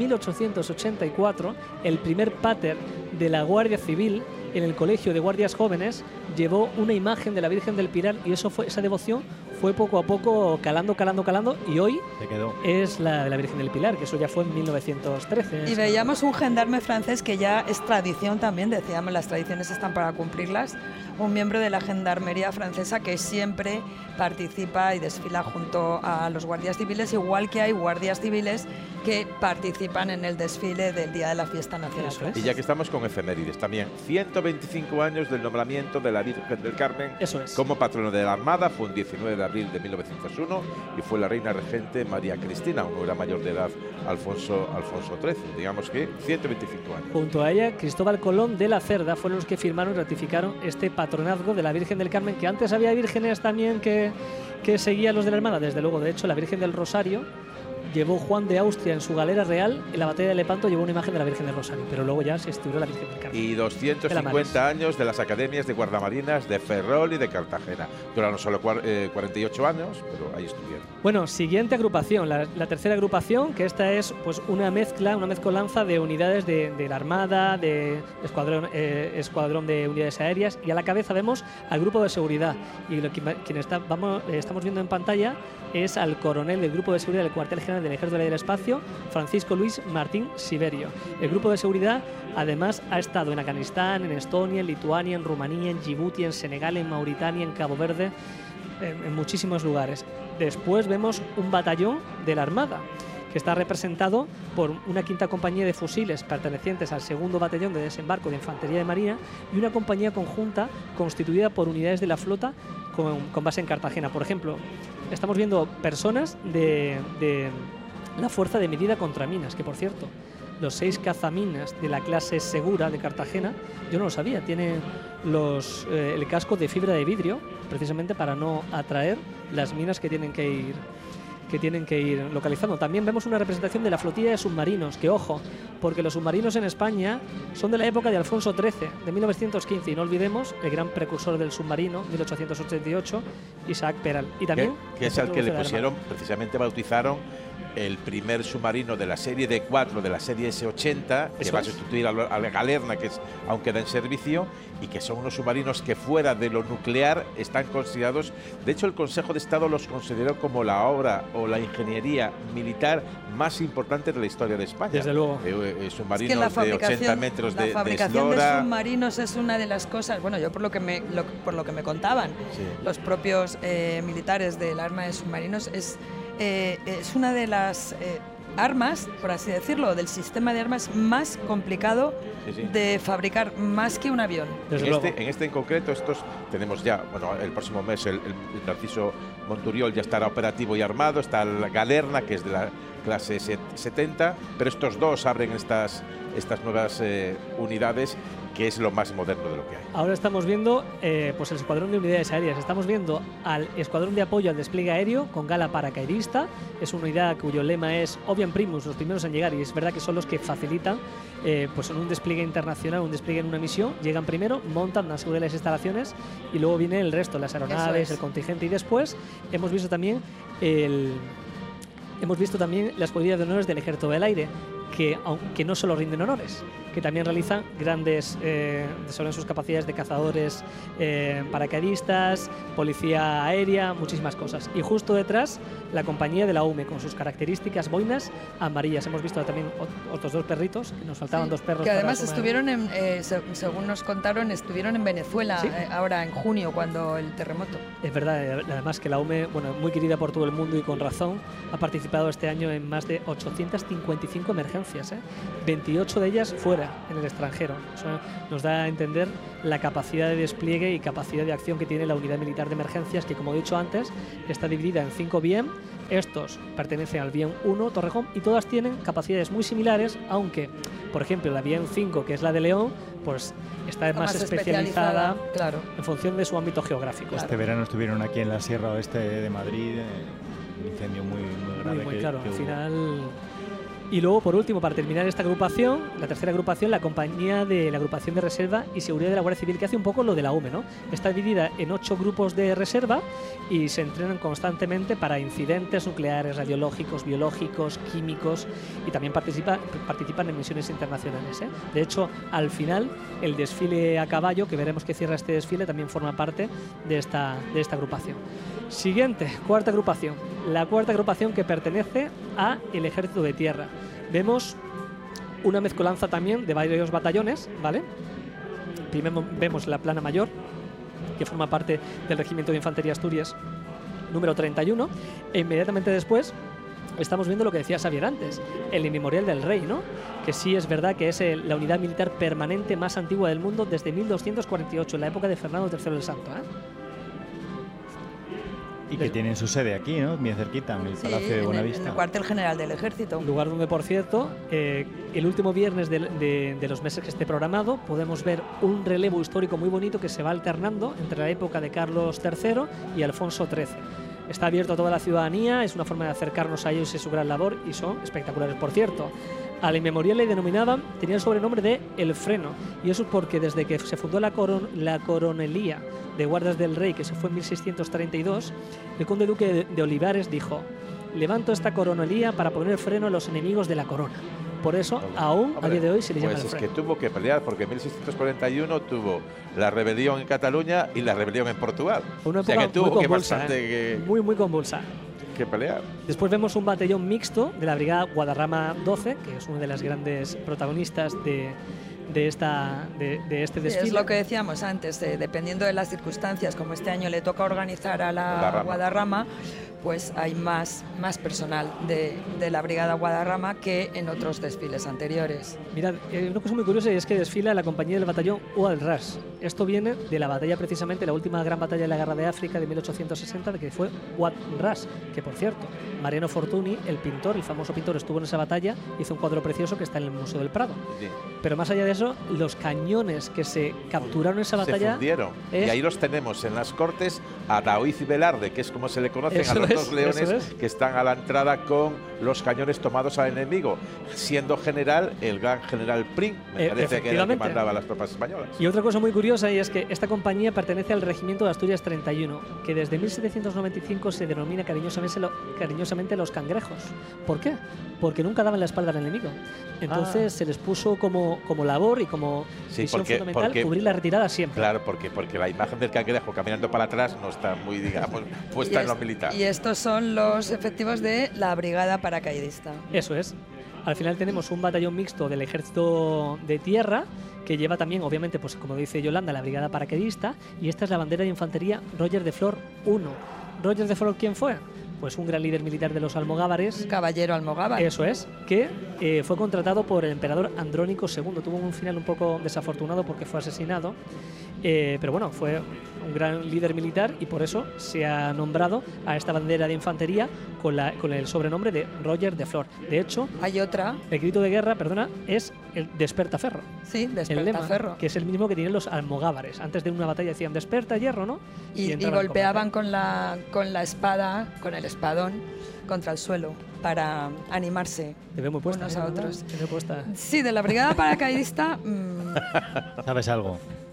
1884, el primer pater de la Guardia Civil en el Colegio de Guardias Jóvenes llevó una imagen de la Virgen del Pilar y esa devoción fue poco a poco calando y hoy Se quedó. es la de la Virgen del Pilar, que eso ya fue en 1913. Y veíamos un gendarme francés que ya es tradición también, decíamos, las tradiciones están para cumplirlas, un miembro de la gendarmería francesa que siempre participa y desfila junto a los guardias civiles, igual que hay guardias civiles que participan en el desfile del Día de la Fiesta Nacional. Eso es. Y ya que estamos con efemérides también, 125 años del nombramiento de la Virgen del Carmen Eso es. como patrona de la Armada, fue un 19 de abril de 1901 y fue la reina regente María Cristina, aún no era mayor de edad Alfonso XIII, digamos que 125 años. Junto a ella, Cristóbal Colón de la Cerda fueron los que firmaron y ratificaron este patronazgo de la Virgen del Carmen, que antes había vírgenes también que seguían los de la Armada, desde luego. De hecho, la Virgen del Rosario llevó Juan de Austria en su galera real, en la batalla de Lepanto llevó una imagen de la Virgen del Rosario, pero luego ya se instituyó la Virgen del Carmen. Y 250 años de las academias de guardamarinas de Ferrol y de Cartagena. Duraron solo 48 años, pero ahí estuvieron. Bueno, siguiente agrupación, la tercera agrupación, que esta es pues una mezcolanza de unidades de la Armada, de escuadrón de unidades aéreas, y a la cabeza vemos al grupo de seguridad. Y estamos viendo en pantalla es al coronel del grupo de seguridad del cuartel general del Ejército del Espacio, Francisco Luis Martín Siberio. El grupo de seguridad además ha estado en Afganistán, en Estonia, en Lituania, en Rumanía, en Djibouti, en Senegal, en Mauritania, en Cabo Verde, en muchísimos lugares. Después vemos un batallón de la Armada, que está representado por una quinta compañía de fusiles pertenecientes al segundo batallón de desembarco de Infantería de Marina y una compañía conjunta constituida por unidades de la flota con base en Cartagena. Por ejemplo, estamos viendo personas de la Fuerza de Medida contra Minas, que por cierto, los 6 cazaminas de la clase Segura de Cartagena, yo no lo sabía, tienen el casco de fibra de vidrio, precisamente para no atraer las minas que tienen que ir localizando. También vemos una representación de la flotilla de submarinos, que ojo, porque los submarinos en España son de la época de Alfonso XIII, de 1915, y no olvidemos el gran precursor del submarino, 1888, Isaac Peral. Y también que es al que le pusieron, precisamente bautizaron el primer submarino de la serie D4, de la serie S80, que va a sustituir a la Galerna, que aún queda en servicio, y que son unos submarinos que fuera de lo nuclear están considerados. De hecho, el Consejo de Estado los consideró como la obra o la ingeniería militar más importante de la historia de España. Desde luego. Submarinos de 80 metros de fabricación eslora. de submarinos es una de las cosas, bueno, yo por lo que me contaban, Sí. los propios militares del arma de submarinos, es una de las armas, por así decirlo, del sistema de armas más complicado de fabricar, más que un avión. En este en concreto, tenemos ya, bueno, el próximo mes el Narciso Monturiol ya estará operativo y armado, está la Galerna, que es de la clase 70, pero estos dos abren estas nuevas unidades, que es lo más moderno de lo que hay. Ahora estamos viendo pues el escuadrón de unidades aéreas. Estamos viendo al escuadrón de apoyo al despliegue aéreo con gala paracaidista. Es una unidad cuyo lema es Obiam Primus, los primeros en llegar, y es verdad que son los que facilitan pues en un despliegue internacional, un despliegue en una misión. Llegan primero, montan, aseguran las instalaciones y luego viene el resto, las aeronaves, el contingente, y después hemos visto también la escuadrilla de honores del Ejército del Aire. que, aunque no solo rinden honores, que también realizan grandes, sobre sus capacidades de cazadores, paracaidistas, policía aérea, muchísimas cosas. Y justo detrás, la compañía de la UME, con sus características boinas amarillas. Hemos visto también otros 2 perritos, que nos faltaban 2 perros. Que además estuvieron, según nos contaron, estuvieron en Venezuela, ¿sí? Ahora en junio, cuando el terremoto. Es verdad, además que la UME, bueno, muy querida por todo el mundo y con razón, ha participado este año en más de 855 emergencias, 28 de ellas fuera, en el extranjero. Eso nos da a entender la capacidad de despliegue y capacidad de acción que tiene la unidad militar de emergencias, que, como he dicho antes, está dividida en 5 BIEM. Estos pertenecen al BIEM 1 Torrejón y todas tienen capacidades muy similares, aunque, por ejemplo, la BIEM 5, que es la de León, pues está más especializada, claro, en función de su ámbito geográfico. Este verano estuvieron aquí en la Sierra Oeste de Madrid, un incendio muy grave. Muy claro, al final. Y luego, por último, para terminar esta agrupación, la tercera agrupación, la compañía de la Agrupación de Reserva y Seguridad de la Guardia Civil, que hace un poco lo de la UME, ¿no? Está dividida en 8 grupos de reserva y se entrenan constantemente para incidentes nucleares, radiológicos, biológicos, químicos, y también participan en misiones internacionales, ¿eh? De hecho, al final, el desfile a caballo, que veremos que cierra este desfile, también forma parte de esta agrupación. Siguiente, cuarta agrupación. La cuarta agrupación, que pertenece a el Ejército de Tierra. Vemos una mezcolanza también de varios batallones, ¿vale? Primero vemos la Plana Mayor, que forma parte del Regimiento de Infantería Asturias número 31, e inmediatamente después estamos viendo lo que decía Xavier antes, el Inmemorial del Rey, ¿no? Que sí es verdad que es la unidad militar permanente más antigua del mundo desde 1248, en la época de Fernando III el Santo, ¿eh? Y que tienen su sede aquí, ¿no? Bien cerquita, en el Palacio de Buenavista. En el cuartel general del Ejército. Lugar donde, por cierto, el último viernes de los meses que esté programado, podemos ver un relevo histórico muy bonito que se va alternando entre la época de Carlos III y Alfonso XIII. Está abierto a toda la ciudadanía, es una forma de acercarnos a ellos y su gran labor, y son espectaculares. Por cierto, al Inmemorial le denominaban, tenía el sobrenombre de El Freno, y eso es porque desde que se fundó la coronelía de Guardas del Rey, que se fue en 1632, el conde duque de Olivares dijo: levanto esta coronelía para poner freno a los enemigos de la corona. Por eso, aún a día de hoy se le llama el freno. Pues es que tuvo que pelear, porque en 1641 tuvo la rebelión en Cataluña y la rebelión en Portugal. Una época, o sea que tuvo muy convulsa, muy convulsa. Que pelear. Después vemos un batallón mixto de la Brigada Guadarrama 12, que es una de las grandes protagonistas de este desfile. Es lo que decíamos antes, dependiendo de las circunstancias, como este año le toca organizar a la Guadarrama, pues hay más personal de la Brigada Guadarrama que en otros desfiles anteriores. Mirad, una cosa muy curiosa es que desfila la compañía del batallón Ouad Ras. Esto viene de la batalla, precisamente, la última gran batalla de la Guerra de África de 1860, de que fue Ouad Ras, que, por cierto, Mariano Fortuny, el pintor, el famoso pintor, estuvo en esa batalla, hizo un cuadro precioso que está en el Museo del Prado. Sí. Pero más allá de eso, los cañones que se capturaron en esa batalla... Se fundieron. Y ahí los tenemos en las Cortes a Daoiz y Velarde, que es como se le conocen a los dos leones que están a la entrada con los cañones tomados al enemigo, siendo general el gran general Prim, me parece que era el que mandaba a las tropas españolas. Y otra cosa muy curiosa, y es que esta compañía pertenece al Regimiento de Asturias 31, que desde 1795 se denomina cariñosamente los cangrejos. ¿Por qué? Porque nunca daban la espalda al enemigo. Entonces se les puso como labor y como misión fundamental cubrir la retirada siempre. Claro, porque la imagen del cangrejo caminando para atrás no está muy, digamos, puesta en lo militar. Y estos son los efectivos de la Brigada Paracaidista. Eso es. Al final tenemos un batallón mixto del Ejército de Tierra, que lleva también, obviamente, pues como dice Yolanda, la Brigada Paracaidista, y esta es la bandera de infantería Roger de Flor I. ¿Roger de Flor quién fue? Pues un gran líder militar de los almogávares. Caballero almogávar. Eso es, que fue contratado por el emperador Andrónico II. Tuvo un final un poco desafortunado porque fue asesinado, pero bueno, fue un gran líder militar y por eso se ha nombrado a esta bandera de infantería con el sobrenombre de Roger de Flor. De hecho, hay otra. El grito de guerra, es el Despertaferro. Sí, Despertaferro. Que es el mismo que tienen los almogávares. Antes de una batalla decían Desperta hierro, ¿no? Y golpeaban con la espada, con el espadón, contra el suelo para animarse unos a otros. Puesta. Sí, de la Brigada Paracaidista. ¿Sabes algo?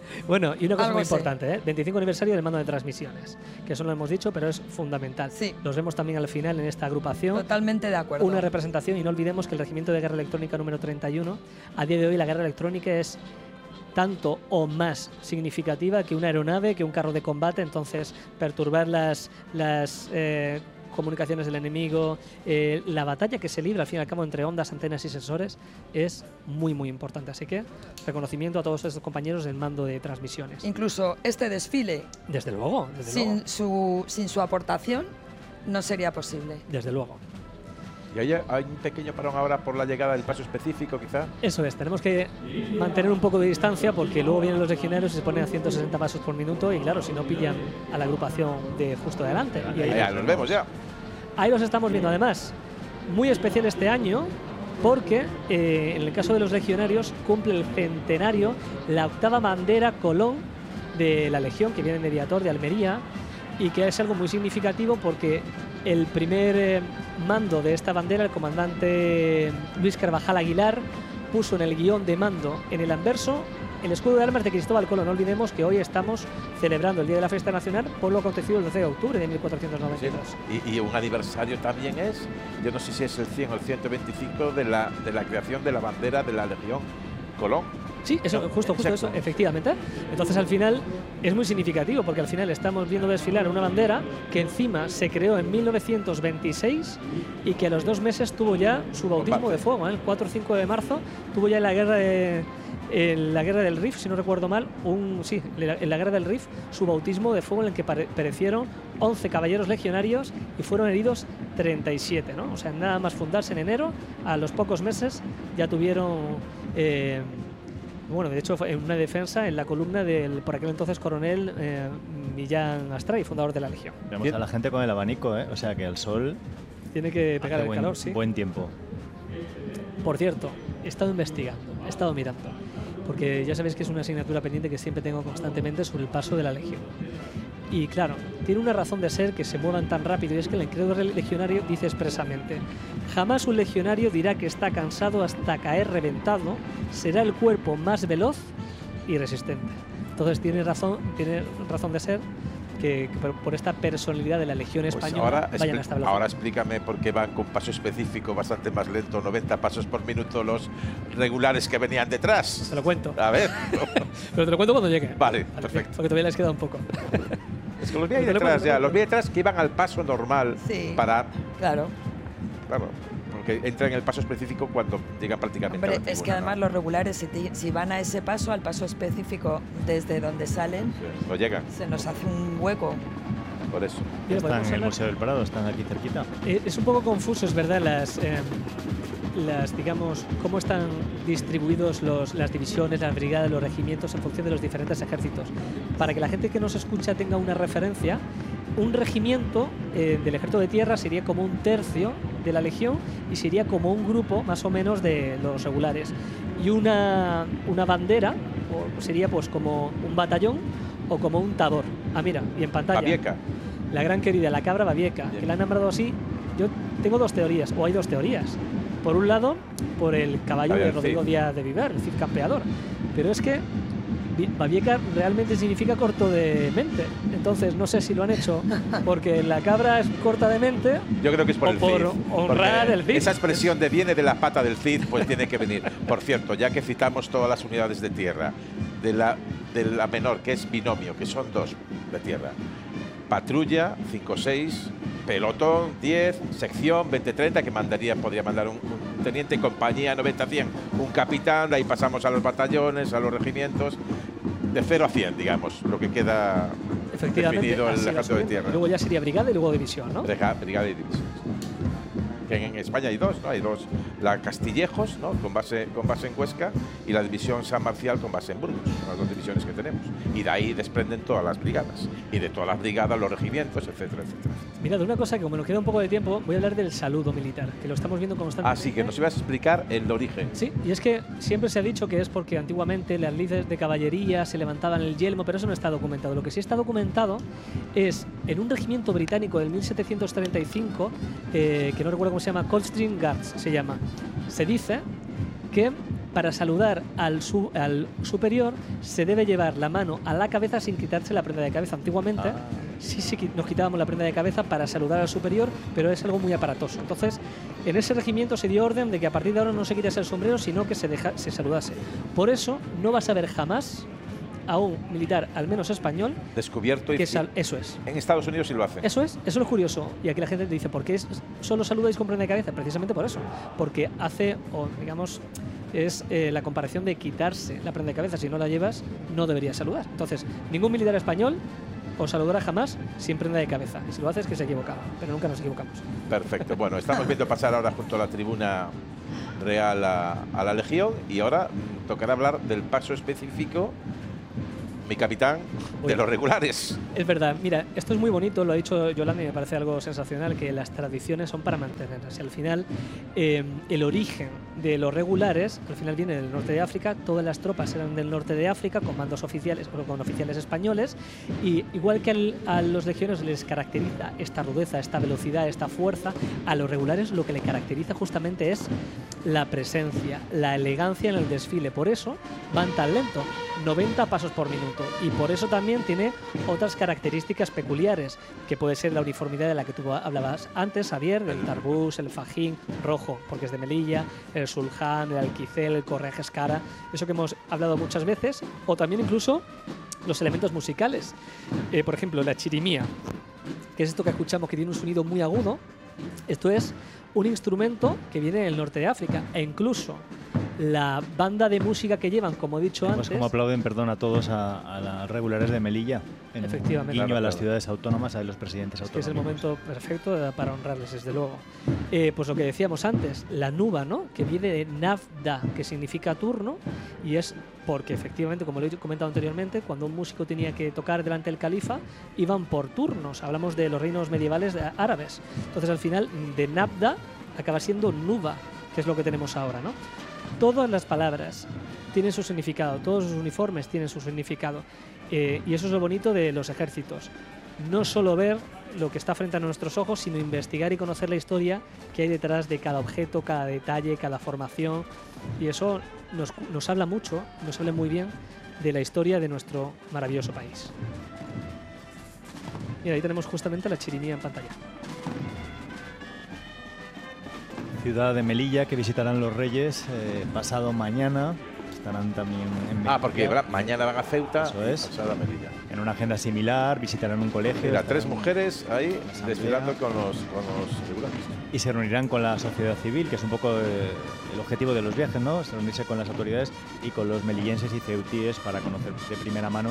Bueno, y una cosa Algo muy sé. importante, 25 aniversario del mando de transmisiones, que eso lo hemos dicho, pero es fundamental. Sí. Los vemos también al final en esta agrupación. Totalmente de acuerdo. Una representación, y no olvidemos que el Regimiento de Guerra Electrónica número 31, a día de hoy la guerra electrónica es tanto o más significativa que una aeronave, que un carro de combate. Entonces, perturbar las comunicaciones del enemigo, la batalla que se libra al fin y al cabo entre ondas, antenas y sensores es muy muy importante. Así que reconocimiento a todos estos compañeros del mando de transmisiones. Incluso este desfile, Desde luego, sin su aportación, no sería posible. desde luego. Y hay un pequeño parón ahora por la llegada del paso específico, quizá. Eso es, tenemos que mantener un poco de distancia porque luego vienen los legionarios y se ponen a 160 pasos por minuto y claro, si no pillan a la agrupación de justo delante. Y Ya los vemos ya. Ahí los estamos viendo. Además, muy especial este año porque en el caso de los legionarios cumple el centenario la 8ª bandera Colón de la Legión, que viene de Mediator de Almería, y que es algo muy significativo porque el primer mando de esta bandera, el comandante Luis Carvajal Aguilar, puso en el guión de mando en el anverso el escudo de armas de Cristóbal Colón. No olvidemos que hoy estamos celebrando el Día de la Fiesta Nacional por lo acontecido el 12 de octubre de 1492. Y un aniversario también es, yo no sé si es el 100 o el 125 de la creación de la bandera de la Legión Colón. Sí, eso, justo eso, efectivamente. Entonces al final es muy significativo porque al final estamos viendo desfilar una bandera que encima se creó en 1926 y que a los 2 meses tuvo ya su bautismo de fuego. El 4 o 5 de marzo tuvo ya en la guerra del Rif, si no recuerdo mal, en la guerra del Rif, su bautismo de fuego en el que perecieron 11 caballeros legionarios y fueron heridos 37, ¿no? O sea, nada más fundarse en enero, a los pocos meses ya tuvieron... bueno, de hecho, en una defensa en la columna del, por aquel entonces, coronel Millán Astray, fundador de la Legión. Vemos a la gente con el abanico, o sea que el sol tiene que pegar el calor, sí. Buen tiempo. Por cierto, he estado investigando, he estado mirando, porque ya sabéis que es una asignatura pendiente que siempre tengo constantemente sobre el paso de la Legión. Y claro, tiene una razón de ser que se muevan tan rápido, y es que el credo legionario dice expresamente: jamás un legionario dirá que está cansado hasta caer reventado, será el cuerpo más veloz y resistente. Entonces tiene razón de ser que por esta personalidad de la Legión Española vayan a esta velocidad. Ahora explícame por qué van con paso específico bastante más lento, 90 pasos por minuto los regulares que venían detrás. Te lo cuento. A ver. Pero te lo cuento cuando llegue. Vale, perfecto. Porque todavía les queda un poco. Es que los vi ahí detrás ya, los vi detrás que iban al paso normal para... Claro. Claro, porque entran en el paso específico cuando llegan prácticamente a la Hombre, es que tribuna, además ¿no? los regulares, si van a ese paso, al paso específico desde donde salen, Sí, no llegan, se nos hace un hueco. por eso. Mira, Están podemos en el hablar- Museo del Prado, están aquí cerquita. Es un poco confuso, es verdad, digamos, cómo están distribuidos las divisiones, las brigadas, los regimientos en función de los diferentes ejércitos. Para que la gente que nos escucha tenga una referencia, un regimiento del ejército de tierra sería como un tercio de la legión y sería como un grupo más o menos de los regulares. Y una bandera sería pues como un batallón o como un tabor. Ah, mira, y en pantalla. Babieca. La gran querida, la cabra babieca, que la han nombrado así. Yo tengo dos teorías, o hay dos teorías. Por un lado, por el caballo de Rodrigo Díaz de Vivar, el Cid campeador. Pero es que babieca realmente significa corto de mente. Entonces, no sé si lo han hecho porque la cabra es corta de mente. Yo creo que es por o el por Cid. honrar el Cid. Esa expresión de viene de la pata del Cid, pues tiene que venir. Por cierto, ya que citamos todas las unidades de tierra, de la menor, que es binomio, que son 2 de tierra. Patrulla, 5-6, pelotón, 10, sección, 20-30, que podría mandar un teniente, compañía, 90-100, un capitán, de ahí pasamos a los batallones, a los regimientos, de 0 a 100, digamos, lo que queda definido el ejército de tierra. Luego ya sería brigada y luego división, ¿no? Brigada y división. Que en España hay 2, ¿no? Hay 2. La Castillejos, ¿no? con base en Huesca, y la división San Marcial con base en Burgos. Son las 2 divisiones que tenemos. Y de ahí desprenden todas las brigadas. Y de todas las brigadas, los regimientos, etcétera, etcétera. Mirad, una cosa que como nos queda un poco de tiempo, voy a hablar del saludo militar, que lo estamos viendo constantemente. Así que nos ibas a explicar el origen. Sí, y es que siempre se ha dicho que es porque antiguamente las lides de caballería se levantaban el yelmo, pero eso no está documentado. Lo que sí está documentado es en un regimiento británico del 1735, que no recuerdo cómo se llama, Coldstream Guards se llama. Se dice que para saludar al superior se debe llevar la mano a la cabeza sin quitarse la prenda de cabeza. Antiguamente sí nos quitábamos la prenda de cabeza para saludar al superior, pero es algo muy aparatoso. Entonces, en ese regimiento se dio orden de que a partir de ahora no se quitase el sombrero, sino que se saludase. Por eso no vas a ver jamás a un militar, al menos español, descubierto y eso es. En Estados Unidos sí lo hacen. Eso es lo curioso. Y aquí la gente te dice, ¿por qué solo saludáis con prenda de cabeza? Precisamente por eso. Porque es la comparación de quitarse la prenda de cabeza. Si no la llevas, no deberías saludar. Entonces, ningún militar español os saludará jamás sin prenda de cabeza. Y si lo haces, que se ha equivocado. Pero nunca nos equivocamos. Perfecto. Bueno, estamos viendo pasar ahora junto a la tribuna real a la Legión, y ahora tocará hablar del paso específico, mi capitán, de los regulares. Es verdad, mira, esto es muy bonito, lo ha dicho Yolanda y me parece algo sensacional, que las tradiciones son para mantenerlas. Y al final, el origen de los regulares, al final viene del norte de África, todas las tropas eran del norte de África, con mandos oficiales, o con oficiales españoles, y igual que a los legionarios les caracteriza esta rudeza, esta velocidad, esta fuerza, a los regulares lo que le caracteriza justamente es la presencia, la elegancia en el desfile. Por eso van tan lento, 90 pasos por minuto, y por eso también tiene otras características peculiares, que puede ser la uniformidad de la que tú hablabas antes, Javier, el tarbús, el fajín rojo, porque es de Melilla, el sulhán, el alquicel, el correaje escara, eso que hemos hablado muchas veces, o también incluso los elementos musicales. Por ejemplo, la chirimía, que es esto que escuchamos que tiene un sonido muy agudo. Esto es un instrumento que viene del norte de África, e incluso la banda de música que llevan, como he dicho antes. Como aplauden, perdón, a todos a las regulares de Melilla. En efectivamente. Guiño a las ciudades autónomas, a los presidentes autónomos. Que es el momento perfecto para honrarles, desde luego. Pues lo que decíamos antes, la nuba, ¿no? Que viene de nafda, que significa turno, y es porque efectivamente, como lo he comentado anteriormente, cuando un músico tenía que tocar delante del califa, iban por turnos. Hablamos de los reinos medievales árabes. Entonces, al final, de nafda acaba siendo nuba, que es lo que tenemos ahora, ¿no? Todas las palabras tienen su significado, todos los uniformes tienen su significado, y eso es lo bonito de los ejércitos. No solo ver lo que está frente a nuestros ojos, sino investigar y conocer la historia que hay detrás de cada objeto, cada detalle, cada formación, y eso nos habla mucho, nos habla muy bien de la historia de nuestro maravilloso país. Mira, ahí tenemos justamente la chirimía en pantalla. Ciudad de Melilla, que visitarán los Reyes pasado mañana. Estarán también en Melilla. Porque mañana van a Ceuta. Eso es. Pasado a Melilla. En una agenda similar, visitarán un colegio. Mira, 3 mujeres ahí desfilando con los regulares. Y se reunirán con la sociedad civil, que es un poco el objetivo de los viajes, ¿no? Reunirse con las autoridades y con los melillenses y ceutíes para conocer de primera mano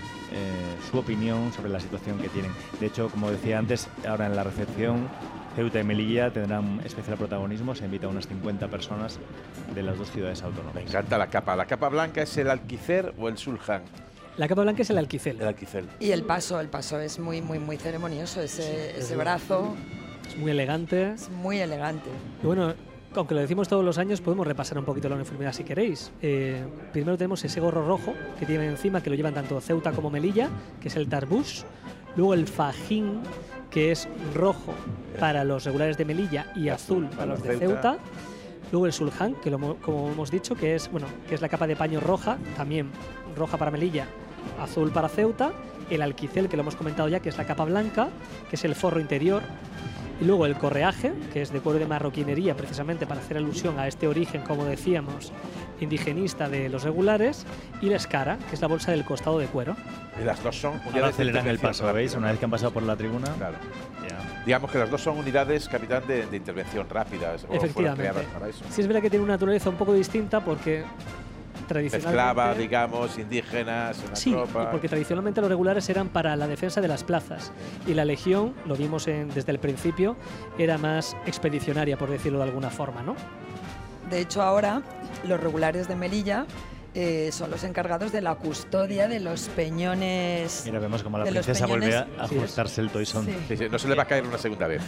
su opinión sobre la situación que tienen. De hecho, como decía antes, ahora en la recepción, Ceuta y Melilla tendrán especial protagonismo. Se invita a unas 50 personas de las dos ciudades autónomas. Me encanta la capa. ¿La capa blanca es el alquicer o el sulhán? La capa blanca es el alquicel. El alquicel. Y el paso es muy, muy, muy ceremonioso. Ese brazo es muy elegante. Es muy elegante. Y bueno, aunque lo decimos todos los años, podemos repasar un poquito la uniformidad si queréis. Primero tenemos ese gorro rojo que tienen encima, que lo llevan tanto Ceuta como Melilla, que es el tarbús. Luego el fajín, que es rojo para los regulares de Melilla y azul para los de Ceuta. Luego el sulhán, que como hemos dicho, que es la capa de paño roja, también roja para Melilla, azul para Ceuta. El alquicel, que lo hemos comentado ya, que es la capa blanca, que es el forro interior. Y luego el correaje, que es de cuero de marroquinería, precisamente para hacer alusión a este origen, como decíamos, indigenista de los regulares. Y la escara, que es la bolsa del costado de cuero. Y las dos son unidades. Ahora aceleran el paso, ¿veis? Una vez que han pasado por la tribuna. Claro. Ya. Digamos que las dos son unidades, capitán, de intervención rápidas. Efectivamente. Para eso. Sí, es verdad que tiene una naturaleza un poco distinta porque tradicionalmente... Esclava, digamos, indígenas, una sí, tropa. Porque tradicionalmente los regulares eran para la defensa de las plazas y la legión, lo vimos desde el principio, era más expedicionaria, por decirlo de alguna forma, ¿no? De hecho, ahora los regulares de Melilla son los encargados de la custodia de los peñones. Mira, vemos como la princesa vuelve a ajustarse el toisón. Sí. Sí, no se le va a caer una segunda vez.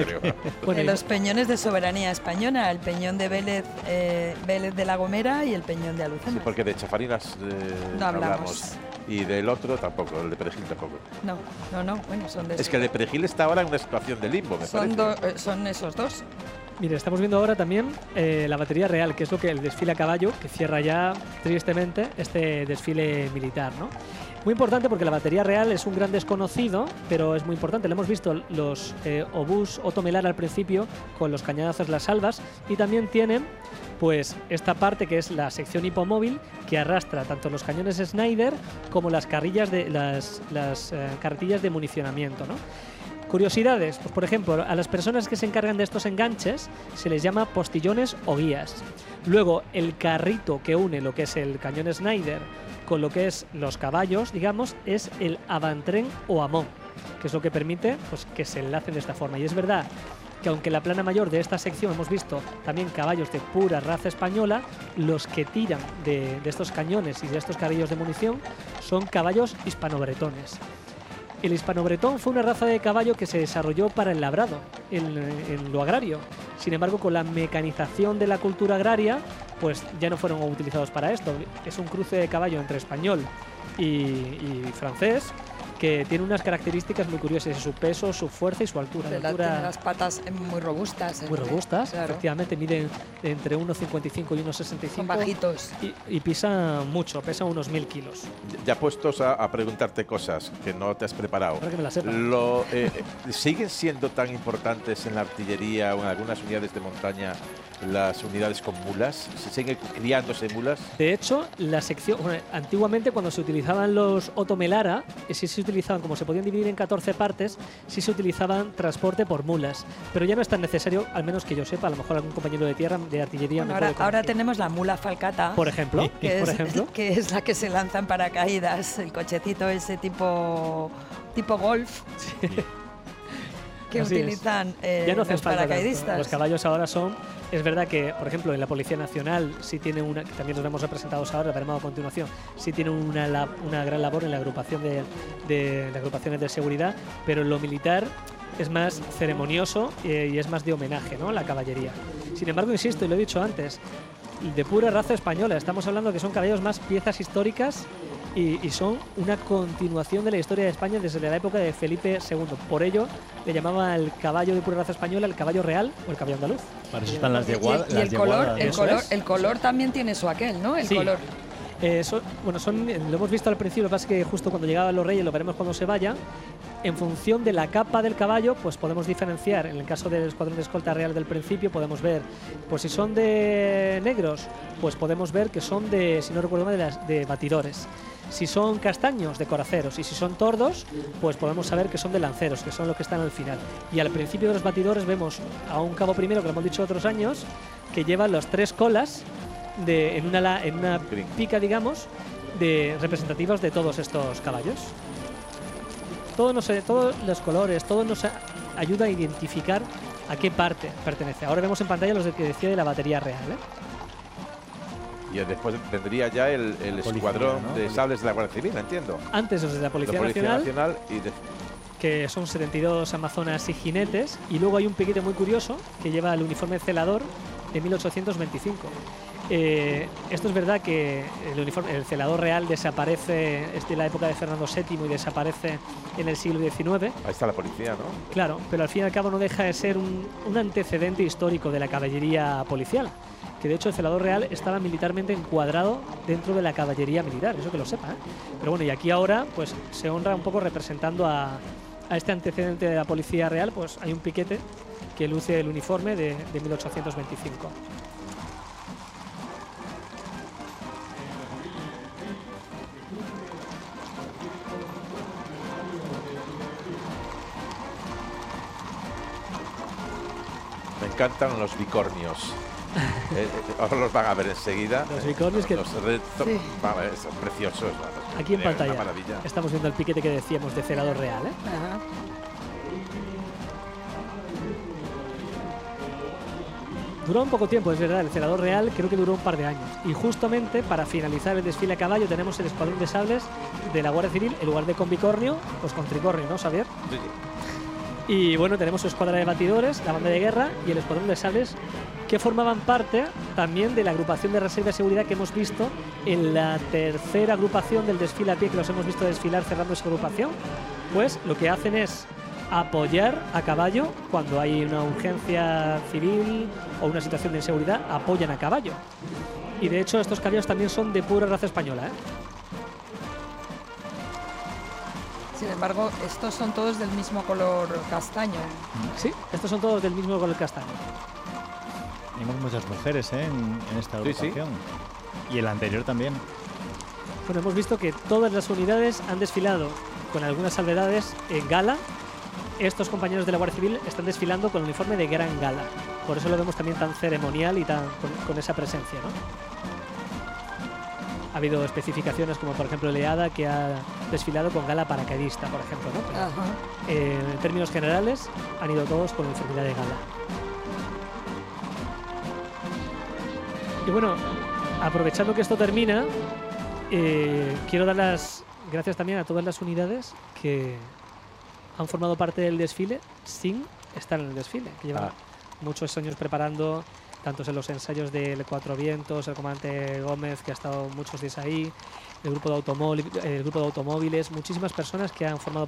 De los peñones de soberanía española, el peñón de Vélez de la Gomera y el peñón de Alucemas. Sí, porque de chafarinas no hablamos. Y del otro tampoco, el de Perejil tampoco. No, bueno, son de Es que el de Perejil está ahora en una situación de limbo, me parece. Son esos dos. Mire, estamos viendo ahora también la batería real, que es lo que el desfile a caballo, que cierra ya tristemente este desfile militar, ¿no? Muy importante porque la batería real es un gran desconocido, pero es muy importante. Lo hemos visto los obús Otomelar al principio con los cañonazos Las Albas, y también tienen pues esta parte que es la sección hipomóvil, que arrastra tanto los cañones Snyder como las carrillas de las carretillas de municionamiento, ¿no? Curiosidades, pues por ejemplo, a las personas que se encargan de estos enganches se les llama postillones o guías. Luego, el carrito que une lo que es el cañón Snyder con lo que es los caballos, digamos, es el avantren o amón, que es lo que permite pues, que se enlacen de esta forma. Y es verdad que aunque en la plana mayor de esta sección hemos visto también caballos de pura raza española, los que tiran de estos cañones y de estos carrillos de munición son caballos hispano-bretones. El hispano-bretón fue una raza de caballo que se desarrolló para el labrado, en lo agrario. Sin embargo, con la mecanización de la cultura agraria, pues ya no fueron utilizados para esto. Es un cruce de caballo entre español y francés, que tiene unas características muy curiosas, su peso, su fuerza y su altura. Tiene las patas muy robustas. Muy robustas, claro. Efectivamente, miden entre 1,55 y 1,65. Son bajitos. Y pisan mucho, pesan unos 1000 kilos. Ya puestos a preguntarte cosas que no te has preparado. Para que me las sepa. ¿Siguen siendo tan importantes en la artillería o en algunas unidades de montaña las unidades con mulas? ¿Se siguen criándose mulas? De hecho, la sección antiguamente cuando se utilizaban los Otomelara, sí se utilizaban, como se podían dividir en 14 partes, sí se utilizaban transporte por mulas, pero ya no es tan necesario, al menos que yo sepa. A lo mejor algún compañero de tierra, de artillería, bueno, ahora tenemos la mula falcata, por ejemplo, que es la que se lanza en paracaídas, el cochecito ese tipo golf. Sí. Que así utilizan ya no los paracaidistas. Los caballos ahora son... Es verdad que, por ejemplo, en la Policía Nacional sí tiene una, que también los vemos representados ahora, veremos a continuación, sí tiene una gran labor en la agrupación de las agrupaciones de seguridad, pero en lo militar es más ceremonioso y es más de homenaje, ¿no? La caballería. Sin embargo, insisto, y lo he dicho antes, de pura raza española. Estamos hablando que son caballos más piezas históricas y son una continuación de la historia de España desde la época de Felipe II. Por ello le llamaban al caballo de pura raza española el caballo real o el caballo andaluz. Para eso están las yeguadas. Y el color también tiene su aquel, ¿no? El color. Lo hemos visto al principio, lo que pasa es que justo cuando llegaban los reyes, lo veremos cuando se vayan, en función de la capa del caballo, pues podemos diferenciar. En el caso del escuadrón de escolta real del principio, podemos ver, pues si son de negros, pues podemos ver que son de, si no recuerdo mal, de batidores. Si son castaños, de coraceros, y si son tordos, pues podemos saber que son de lanceros, que son los que están al final. Y al principio de los batidores vemos a un cabo primero, que lo hemos dicho otros años, que lleva los 3 colas en una pica, digamos, de representativos de todos estos caballos. Todos los colores, todo nos ayuda a identificar a qué parte pertenece. Ahora vemos en pantalla los que decía de la batería real, Y después tendría ya el escuadrón, ¿no?, de sables de la Guardia Civil, entiendo. Antes los de la Policía Nacional que son 72 amazonas y jinetes. Y luego hay un piquete muy curioso que lleva el uniforme celador de 1825. Esto es verdad que el celador real desaparece en la época de Fernando VII y desaparece en el siglo XIX. Ahí está la policía, ¿no? Claro, pero al fin y al cabo no deja de ser un antecedente histórico de la caballería policial, que de hecho el celador real estaba militarmente encuadrado dentro de la caballería militar, eso que lo sepa, ¿eh? Pero bueno, y aquí ahora pues se honra un poco representando a este antecedente de la policía real. Pues hay un piquete que luce el uniforme de 1825. Me encantan los bicornios. Ahora los van a ver enseguida. Los bicornios que... Sí. Son preciosos. Aquí en pantalla maravilla. estamos viendo el piquete que decíamos de celador real, ¿eh? Ajá. Duró un poco tiempo, es verdad, el celador real creo que duró un par de años. Y justamente para finalizar el desfile a caballo tenemos el escuadrón de sables de la Guardia Civil, en lugar de con bicornio, pues con tricornio, ¿no, Xavier? Sí. Y bueno, tenemos su escuadra de batidores, la banda de guerra y el escuadrón de sables, que formaban parte también de la agrupación de reserva de seguridad que hemos visto en la tercera agrupación del desfile a pie, que los hemos visto desfilar cerrando esa agrupación. Pues lo que hacen es apoyar a caballo cuando hay una urgencia civil o una situación de inseguridad, apoyan a caballo. Y de hecho estos caballos también son de pura raza española, ¿eh? Sin embargo, estos son todos del mismo color castaño. Sí, estos son todos del mismo color castaño. Tenemos muchas mujeres en esta agrupación. Y el anterior también. Bueno, hemos visto que todas las unidades han desfilado, con algunas salvedades, en gala. Estos compañeros de la Guardia Civil están desfilando con uniforme de gran gala. Por eso lo vemos también tan ceremonial y tan con esa presencia, ¿no? Ha habido especificaciones como por ejemplo Leada, que ha desfilado con gala paracaidista, por ejemplo, ¿no? Pero, en términos generales han ido todos con uniformidad de gala. Y bueno, aprovechando que esto termina, quiero dar las gracias también a todas las unidades que han formado parte del desfile sin estar en el desfile, que llevan muchos años preparando, tanto en los ensayos del Cuatro Vientos, el comandante Gómez, que ha estado muchos días ahí, el grupo de automóviles, muchísimas personas que han formado